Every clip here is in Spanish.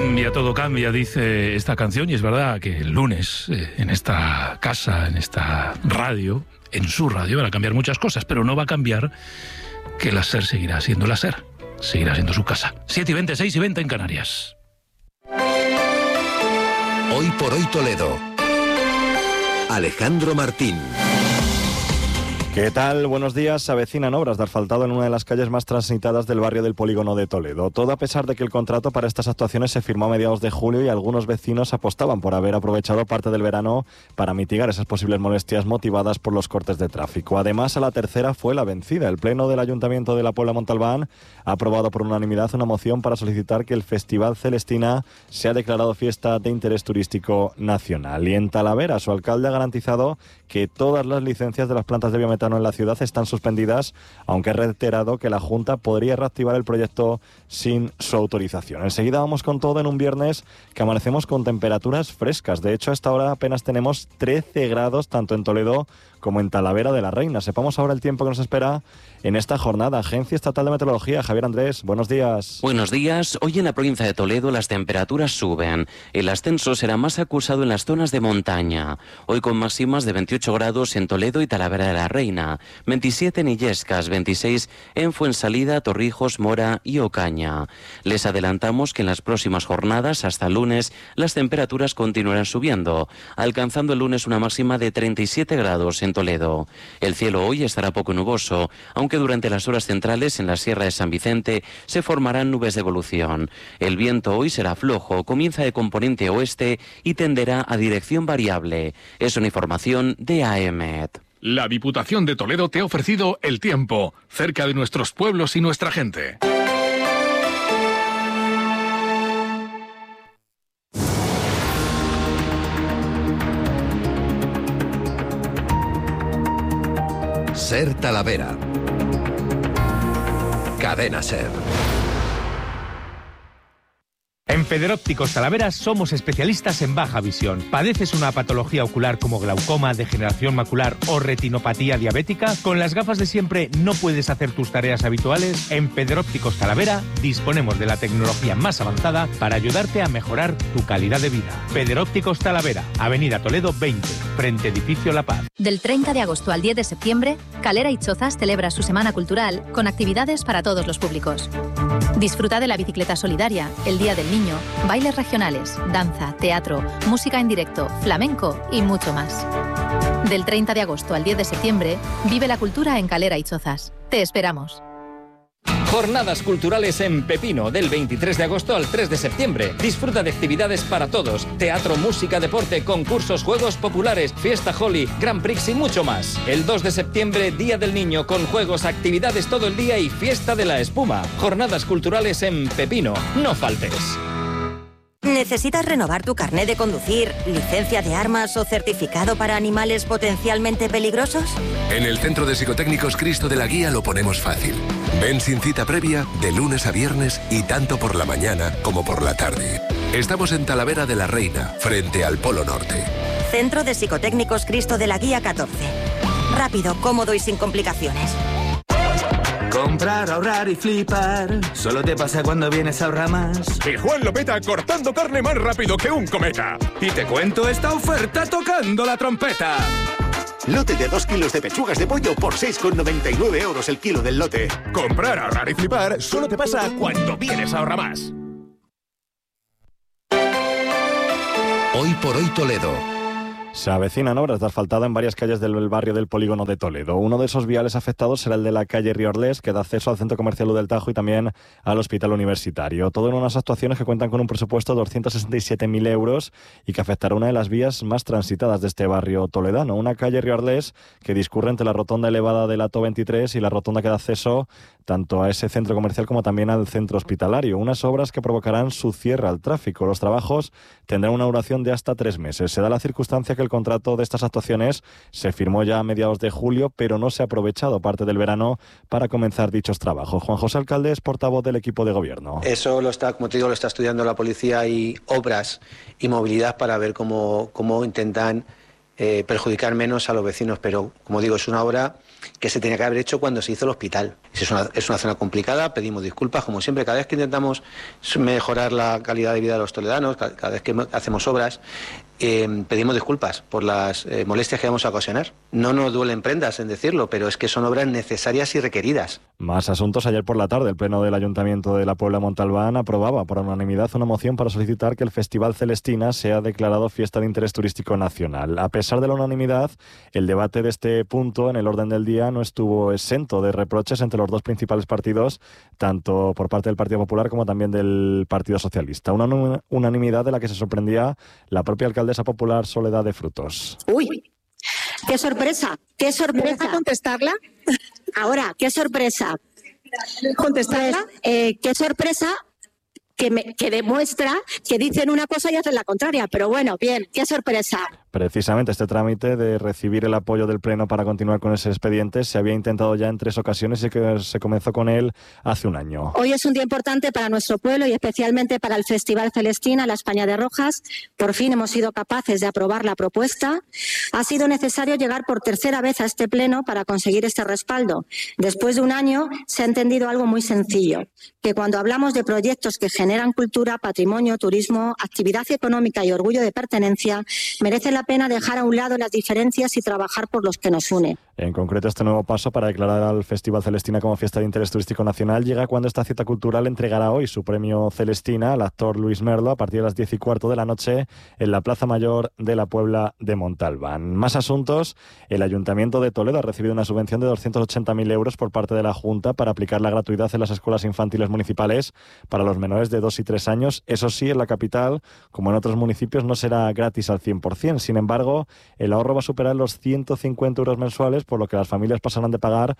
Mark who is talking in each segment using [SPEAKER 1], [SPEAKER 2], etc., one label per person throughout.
[SPEAKER 1] Todo cambia, dice esta canción, y es verdad que el lunes en esta casa, en esta radio, en su radio, van a cambiar muchas cosas, pero no va a cambiar que la SER seguirá siendo la SER, seguirá siendo su casa. 7:20, 6:20 en Canarias.
[SPEAKER 2] Hoy por hoy Toledo. Alejandro Martín.
[SPEAKER 3] ¿Qué tal? Buenos días. Se avecinan obras de asfaltado en una de las calles más transitadas del barrio del Polígono de Toledo. Todo a pesar de que el contrato para estas actuaciones se firmó a mediados de julio y algunos vecinos apostaban por haber aprovechado parte del verano para mitigar esas posibles molestias motivadas por los cortes de tráfico. Además, a la tercera fue la vencida. El Pleno del Ayuntamiento de La Puebla Montalbán ha aprobado por unanimidad una moción para solicitar que el Festival Celestina sea declarado fiesta de interés turístico nacional. Y en Talavera, su alcalde ha garantizado que todas las licencias de las plantas de biometano en la ciudad están suspendidas, aunque ha reiterado que la Junta podría reactivar el proyecto sin su autorización. Enseguida vamos con todo en un viernes que amanecemos con temperaturas frescas. De hecho, a esta hora apenas tenemos 13 grados tanto en Toledo como en Talavera de la Reina. Sepamos ahora el tiempo que nos espera en esta jornada. Agencia Estatal de Meteorología, Javier Andrés, buenos días.
[SPEAKER 4] Buenos días. Hoy en la provincia de Toledo las temperaturas suben. El ascenso será más acusado en las zonas de montaña. Hoy con máximas de 28 grados en Toledo y Talavera de la Reina, 27 en Illescas, 26 en Fuensalida, Torrijos, Mora y Ocaña. Les adelantamos que en las próximas jornadas, hasta el lunes, las temperaturas continuarán subiendo, alcanzando el lunes una máxima de 37 grados en Toledo. El cielo hoy estará poco nuboso, aunque durante las horas centrales en la Sierra de San Vicente se formarán nubes de evolución. El viento hoy será flojo, comienza de componente oeste y tenderá a dirección variable. Es una información de AEMET.
[SPEAKER 5] La Diputación de Toledo te ha ofrecido el tiempo, cerca de nuestros pueblos y nuestra gente.
[SPEAKER 2] SER Talavera. Cadena SER.
[SPEAKER 6] En Federópticos Talavera somos especialistas en baja visión. ¿Padeces una patología ocular como glaucoma, degeneración macular o retinopatía diabética? ¿Con las gafas de siempre no puedes hacer tus tareas habituales? En Federópticos Talavera disponemos de la tecnología más avanzada para ayudarte a mejorar tu calidad de vida. Federópticos Talavera, Avenida Toledo 20, frente Edificio La Paz.
[SPEAKER 7] Del 30 de agosto al 10 de septiembre, Calera y Chozas celebra su semana cultural con actividades para todos los públicos. Disfruta de la bicicleta solidaria, el Día del Niño, bailes regionales, danza, teatro, música en directo, flamenco y mucho más. Del 30 de agosto al 10 de septiembre, vive la cultura en Calera y Chozas. Te esperamos.
[SPEAKER 8] Jornadas culturales en Pepino, del 23 de agosto al 3 de septiembre. Disfruta de actividades para todos. Teatro, música, deporte, concursos, juegos populares, fiesta Holly, Grand Prix y mucho más. El 2 de septiembre, Día del Niño, con juegos, actividades todo el día y fiesta de la espuma. Jornadas culturales en Pepino. No faltes.
[SPEAKER 9] ¿Necesitas renovar tu carnet de conducir, licencia de armas o certificado para animales potencialmente peligrosos?
[SPEAKER 2] En el Centro de Psicotécnicos Cristo de la Guía lo ponemos fácil. Ven sin cita previa, de lunes a viernes y tanto por la mañana como por la tarde. Estamos en Talavera de la Reina, frente al Polo Norte.
[SPEAKER 9] Centro de Psicotécnicos Cristo de la Guía 14. Rápido, cómodo y sin complicaciones.
[SPEAKER 10] Comprar, ahorrar y flipar. Solo te pasa cuando vienes a Ahorramás.
[SPEAKER 11] Y Juan lo peta cortando carne más rápido que un cometa.
[SPEAKER 10] Y te cuento esta oferta tocando la trompeta.
[SPEAKER 12] Lote de 2 kilos de pechugas de pollo por 6,99 € el kilo del lote.
[SPEAKER 11] Comprar, ahorrar y flipar solo te pasa cuando vienes a Ahorramás.
[SPEAKER 2] Hoy por hoy Toledo.
[SPEAKER 3] Se avecinan obras de asfaltado en varias calles del barrio del Polígono de Toledo. Uno de esos viales afectados será el de la calle Riorles, que da acceso al Centro Comercial del Tajo y también al Hospital Universitario. Todo en unas actuaciones que cuentan con un presupuesto de 267.000 euros y que afectará una de las vías más transitadas de este barrio toledano. Una calle Riorles que discurre entre la rotonda elevada del Ato 23 y la rotonda que da acceso tanto a ese centro comercial como también al centro hospitalario. Unas obras que provocarán su cierre al tráfico. Los trabajos tendrán una duración de hasta 3 meses. Se da la circunstancia que el contrato de estas actuaciones se firmó ya a mediados de julio, pero no se ha aprovechado parte del verano para comenzar dichos trabajos. Juan José Alcalde es portavoz del equipo de gobierno.
[SPEAKER 13] Eso lo está, como te digo, lo está estudiando la policía y obras y movilidad para ver cómo intentan perjudicar menos a los vecinos, pero como digo, es una obra que se tenía que haber hecho cuando se hizo el hospital. Es una zona complicada, pedimos disculpas, como siempre, cada vez que intentamos mejorar la calidad de vida de los toledanos, cada vez que hacemos obras, pedimos disculpas por las molestias que vamos a ocasionar. No nos duelen prendas en decirlo, pero es que son obras necesarias y requeridas.
[SPEAKER 3] Más asuntos. Ayer por la tarde, el Pleno del Ayuntamiento de la Puebla de Montalbán aprobaba por unanimidad una moción para solicitar que el Festival Celestina sea declarado fiesta de interés turístico nacional. A pesar de la unanimidad, el debate de este punto en el orden del día no estuvo exento de reproches entre los dos principales partidos, tanto por parte del Partido Popular como también del Partido Socialista. Una unanimidad de la que se sorprendía la propia alcaldesa popular Soledad de Frutos.
[SPEAKER 14] ¡Uy! ¡Qué sorpresa! ¡Qué sorpresa! ¿Contestarla? Ahora, qué sorpresa. ¿Contestarla? Qué sorpresa que demuestra que dicen una cosa y hacen la contraria. Pero bueno, bien, qué sorpresa.
[SPEAKER 3] Precisamente este trámite de recibir el apoyo del Pleno para continuar con ese expediente se había intentado ya en 3 ocasiones y que se comenzó con él hace un año.
[SPEAKER 14] Hoy es un día importante para nuestro pueblo y especialmente para el Festival Celestina, la España de Rojas. Por fin hemos sido capaces de aprobar la propuesta. Ha sido necesario llegar por tercera vez a este Pleno para conseguir este respaldo. Después de un año se ha entendido algo muy sencillo, que cuando hablamos de proyectos que generan cultura, patrimonio, turismo, actividad económica y orgullo de pertenencia, merece la pena dejar a un lado las diferencias y trabajar por los que nos unen.
[SPEAKER 3] En concreto, este nuevo paso para declarar al Festival Celestina como fiesta de interés turístico nacional llega cuando esta cita cultural entregará hoy su premio Celestina al actor Luis Merlo a partir de las 10:15 de la noche en la Plaza Mayor de la Puebla de Montalbán. Más asuntos. El Ayuntamiento de Toledo ha recibido una subvención de 280.000 euros por parte de la Junta para aplicar la gratuidad en las escuelas infantiles municipales para los menores de 2 y 3 años. Eso sí, en la capital, como en otros municipios, no será gratis al 100%. Sin embargo, el ahorro va a superar los 150 euros mensuales, por lo que las familias pasarán de pagar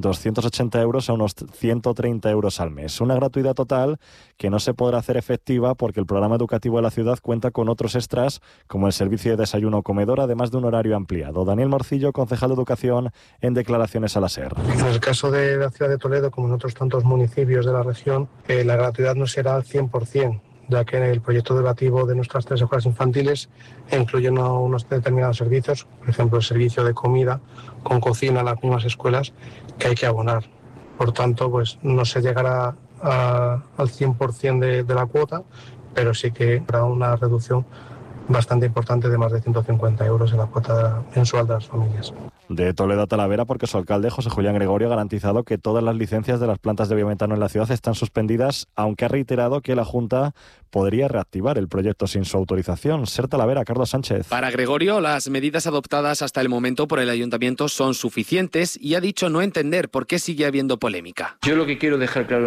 [SPEAKER 3] 280 euros a unos 130 euros al mes. Una gratuidad total que no se podrá hacer efectiva porque el programa educativo de la ciudad cuenta con otros extras, como el servicio de desayuno o comedor, además de un horario ampliado. Daniel Morcillo, concejal de Educación, en declaraciones a la SER.
[SPEAKER 15] En el caso de la ciudad de Toledo, como en otros tantos municipios de la región, la gratuidad no será al 100%. Ya que el proyecto educativo de nuestras 3 escuelas infantiles incluye unos determinados servicios, por ejemplo el servicio de comida con cocina en las mismas escuelas, que hay que abonar. Por tanto, pues no se llegará al 100% de la cuota, pero sí que habrá una reducción bastante importante de más de 150 euros en la cuota mensual de las familias.
[SPEAKER 3] De Toledo a Talavera, porque su alcalde, José Julián Gregorio, ha garantizado que todas las licencias de las plantas de biometano en la ciudad están suspendidas, aunque ha reiterado que la Junta podría reactivar el proyecto sin su autorización. Ser Talavera, Carlos Sánchez.
[SPEAKER 16] Para Gregorio, las medidas adoptadas hasta el momento por el Ayuntamiento son suficientes y ha dicho no entender por qué sigue habiendo polémica.
[SPEAKER 17] Yo lo que quiero dejar claro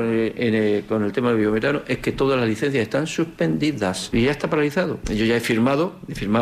[SPEAKER 17] con el tema del biometano es que todas las licencias están suspendidas y ya está paralizado. Yo ya he firmado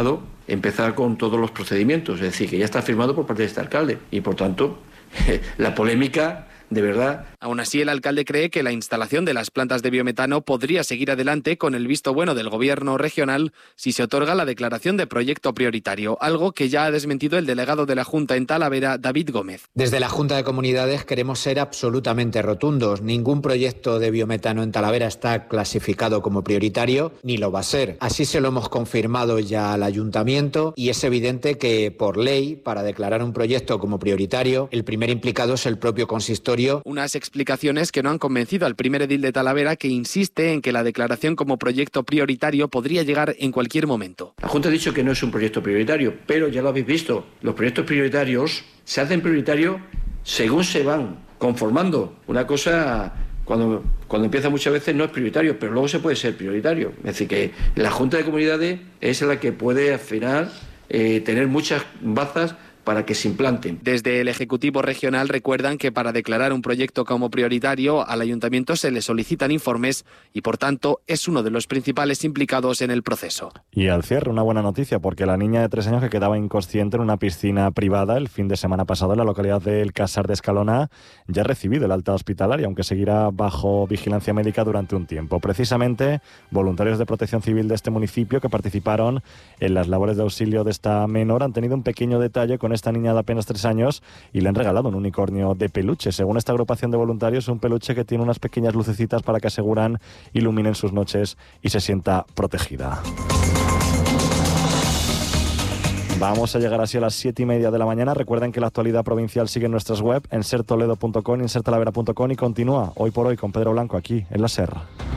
[SPEAKER 17] empezar con todos los procedimientos, es decir, que ya está firmado por parte de este alcalde y, por tanto, la polémica, de verdad.
[SPEAKER 16] Aún así, el alcalde cree que la instalación de las plantas de biometano podría seguir adelante con el visto bueno del gobierno regional si se otorga la declaración de proyecto prioritario, algo que ya ha desmentido el delegado de la Junta en Talavera, David Gómez.
[SPEAKER 18] Desde la Junta de Comunidades queremos ser absolutamente rotundos. Ningún proyecto de biometano en Talavera está clasificado como prioritario, ni lo va a ser. Así se lo hemos confirmado ya al Ayuntamiento y es evidente que, por ley, para declarar un proyecto como prioritario, el primer implicado es el propio consistorio.
[SPEAKER 16] Unas explicaciones que no han convencido al primer edil de Talavera, que insiste en que la declaración como proyecto prioritario podría llegar en cualquier momento.
[SPEAKER 17] La Junta ha dicho que no es un proyecto prioritario, pero ya lo habéis visto, los proyectos prioritarios se hacen prioritarios según se van conformando. Una cosa, cuando empieza muchas veces no es prioritario, pero luego se puede ser prioritario. Es decir, que la Junta de Comunidades es la que puede al final tener muchas bazas para que se implanten.
[SPEAKER 16] Desde el Ejecutivo Regional recuerdan que para declarar un proyecto como prioritario al Ayuntamiento se le solicitan informes y, por tanto, es uno de los principales implicados en el proceso.
[SPEAKER 3] Y al cierre, una buena noticia, porque la niña de 3 años que quedaba inconsciente en una piscina privada el fin de semana pasado en la localidad del Casar de Escalona ya ha recibido el alta hospitalaria, aunque seguirá bajo vigilancia médica durante un tiempo. Precisamente, voluntarios de Protección Civil de este municipio que participaron en las labores de auxilio de esta menor han tenido un pequeño detalle con esta niña de apenas 3 años y le han regalado un unicornio de peluche. Según esta agrupación de voluntarios, un peluche que tiene unas pequeñas lucecitas para que aseguran iluminen sus noches y se sienta protegida. Vamos a llegar así a las 7:30 de la mañana. Recuerden que la actualidad provincial sigue en nuestras web, en sertoledo.com y en sertalavera.com, y continúa hoy por hoy con Pedro Blanco aquí en La Serra.